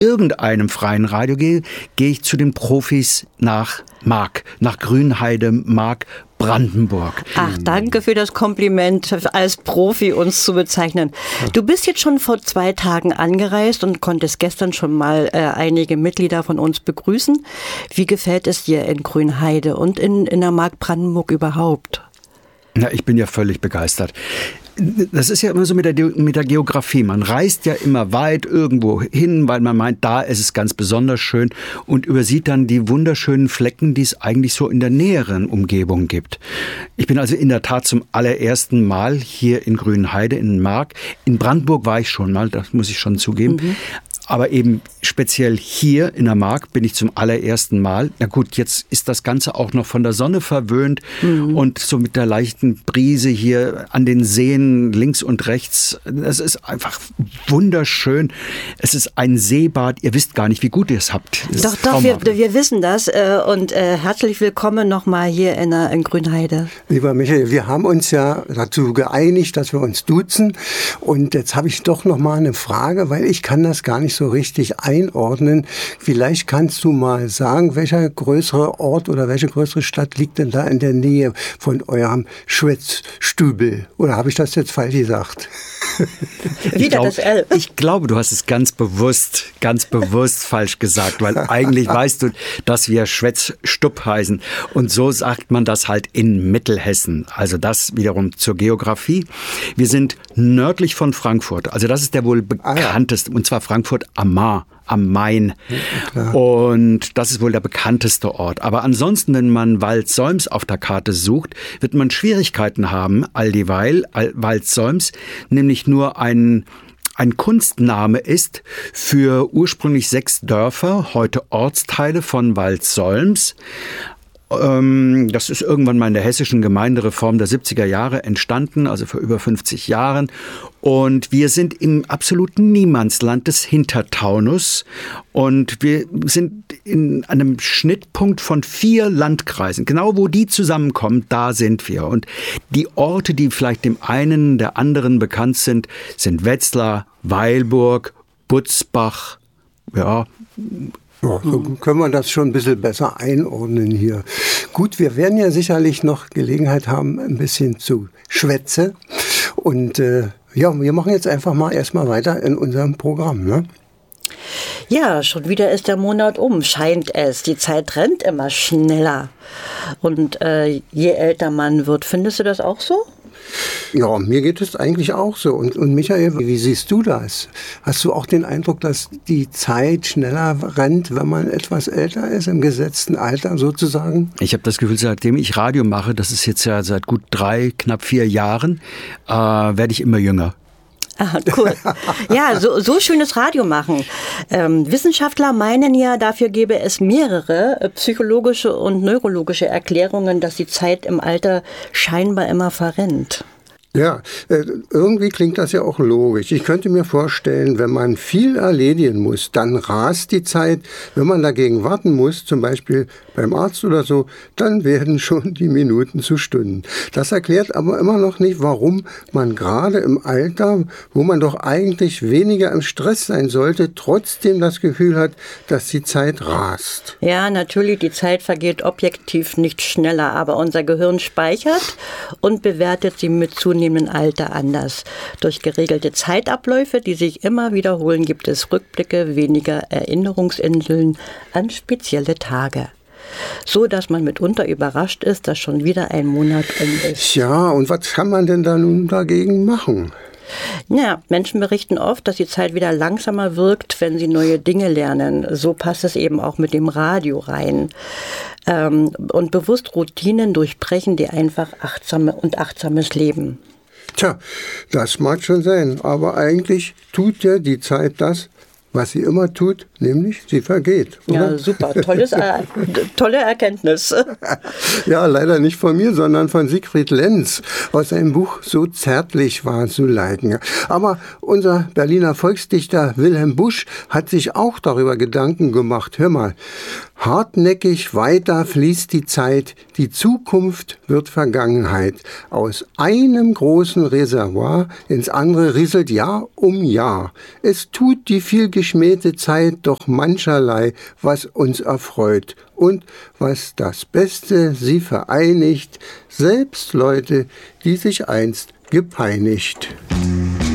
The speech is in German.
irgendeinem freien Radio gehe, gehe ich zu den Profis nach Mark, nach Grünheide, Mark, Brandenburg. Ach, danke für das Kompliment, als Profi uns zu bezeichnen. Du bist jetzt schon vor 2 Tagen angereist und konntest gestern schon mal einige Mitglieder von uns begrüßen. Wie gefällt es dir in Grünheide und in der Mark Brandenburg überhaupt? Na, ich bin ja völlig begeistert. Das ist ja immer so mit der Geografie. Man reist ja immer weit irgendwo hin, weil man meint, da ist es ganz besonders schön und übersieht dann die wunderschönen Flecken, die es eigentlich so in der näheren Umgebung gibt. Ich bin also in der Tat zum allerersten Mal hier in Grünheide in Mark. In Brandenburg war ich schon mal, das muss ich schon zugeben. Aber eben speziell hier in der Mark bin ich zum allerersten Mal. Na gut, jetzt ist das Ganze auch noch von der Sonne verwöhnt und so mit der leichten Brise hier an den Seen links und rechts. Es ist einfach wunderschön. Es ist ein Seebad. Ihr wisst gar nicht, wie gut ihr es habt. Doch, wir wissen das. Und herzlich willkommen nochmal hier in Grünheide. Lieber Michael, wir haben uns ja dazu geeinigt, dass wir uns duzen. Und jetzt habe ich doch noch mal eine Frage, weil ich kann das gar nicht so richtig einordnen. Vielleicht kannst du mal sagen, welcher größere Ort oder welche größere Stadt liegt denn da in der Nähe von eurem Schwetzstübel? Oder habe ich das jetzt falsch gesagt? Ich glaube, du hast es ganz bewusst falsch gesagt, weil eigentlich weißt du, dass wir Schwetzstub heißen. Und so sagt man das halt in Mittelhessen. Also das wiederum zur Geografie. Wir sind nördlich von Frankfurt. Also das ist der wohl bekannteste, und zwar Frankfurt am Main. Ja, und das ist wohl der bekannteste Ort. Aber ansonsten, wenn man Waldsolms auf der Karte sucht, wird man Schwierigkeiten haben, all dieweil Waldsolms nämlich nur ein Kunstname ist für ursprünglich 6 Dörfer, heute Ortsteile von Waldsolms. Das ist irgendwann mal in der hessischen Gemeindereform der 70er Jahre entstanden, also vor über 50 Jahren. Und wir sind im absoluten Niemandsland des Hintertaunus. Und wir sind in einem Schnittpunkt von 4 Landkreisen. Genau wo die zusammenkommen, da sind wir. Und die Orte, die vielleicht dem einen, der anderen bekannt sind Wetzlar, Weilburg, Butzbach, ja. Ja, so können wir das schon ein bisschen besser einordnen hier. Gut, wir werden ja sicherlich noch Gelegenheit haben, ein bisschen zu schwätzen. Und wir machen jetzt einfach mal erstmal weiter in unserem Programm, ne? Ja, schon wieder ist der Monat scheint es. Die Zeit rennt immer schneller. Und je älter man wird, findest du das auch so? Ja, mir geht es eigentlich auch so. Und Michael, wie siehst du das? Hast du auch den Eindruck, dass die Zeit schneller rennt, wenn man etwas älter ist, im gesetzten Alter sozusagen? Ich habe das Gefühl, seitdem ich Radio mache, das ist jetzt ja seit gut 3, knapp 4 Jahren, werde ich immer jünger. Ah, cool. Ja, so schönes Radio machen. Wissenschaftler meinen ja, dafür gäbe es mehrere psychologische und neurologische Erklärungen, dass die Zeit im Alter scheinbar immer verrennt. Ja, irgendwie klingt das ja auch logisch. Ich könnte mir vorstellen, wenn man viel erledigen muss, dann rast die Zeit. Wenn man dagegen warten muss, zum Beispiel beim Arzt oder so, dann werden schon die Minuten zu Stunden. Das erklärt aber immer noch nicht, warum man gerade im Alter, wo man doch eigentlich weniger im Stress sein sollte, trotzdem das Gefühl hat, dass die Zeit rast. Ja, natürlich, die Zeit vergeht objektiv nicht schneller, aber unser Gehirn speichert und bewertet sie mit zunehmendem Alter anders. Durch geregelte Zeitabläufe, die sich immer wiederholen, gibt es Rückblicke, weniger Erinnerungsinseln an spezielle Tage. So, dass man mitunter überrascht ist, dass schon wieder ein Monat ist. Ja, und was kann man denn da nun dagegen machen? Ja, Menschen berichten oft, dass die Zeit wieder langsamer wirkt, wenn sie neue Dinge lernen. So passt es eben auch mit dem Radio rein. Und bewusst Routinen durchbrechen die einfach achtsames Leben. Tja, das mag schon sein, aber eigentlich tut ja die Zeit das, was sie immer tut, nämlich sie vergeht. Oder? Ja, super, tolle Erkenntnis. Ja, leider nicht von mir, sondern von Siegfried Lenz aus seinem Buch So zärtlich war zu leiden. Aber unser Berliner Volksdichter Wilhelm Busch hat sich auch darüber Gedanken gemacht. Hör mal, Hartnäckig weiter fließt die Zeit, die Zukunft wird Vergangenheit. Aus einem großen Reservoir ins andere rieselt Jahr um Jahr. Es tut die viel geschmähte Zeit doch mancherlei, was uns erfreut und was das Beste sie vereinigt, selbst Leute, die sich einst gepeinigt.